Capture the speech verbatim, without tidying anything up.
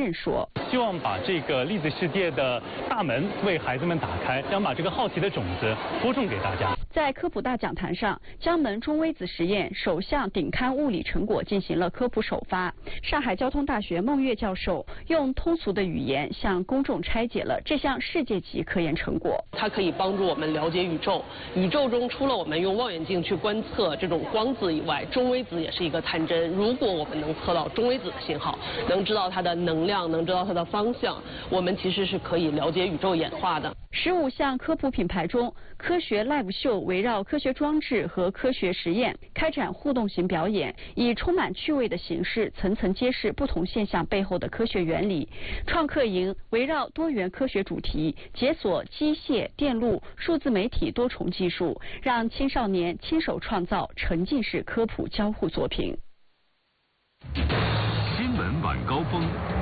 任说：“ 希望把这个粒子世界的大门为孩子们打开，想把这个好奇的种子播种给大家。” 在科普大讲坛上，江门中微子实验首项顶刊物理成果进行了科普首发。上海交通大学孟月教授用通俗的语言向公众拆解了这项世界级科研成果。 它可以帮助我们了解宇宙，宇宙中除了我们用望远镜去观测这种光子以外，中微子也是一个探针。如果我们能测到中微子的信号，能知道它的能量，能知道它的方向，我们其实是可以了解宇宙演化的。 十五项科普品牌中，科学 Live 秀围绕科学装置和科学实验开展互动型表演，以充满趣味的形式层层揭示不同现象背后的科学原理。创客营围绕多元科学主题，解锁机械、电路、数字媒体多重技术，让青少年亲手创造沉浸式科普交互作品。 新闻晚高峰。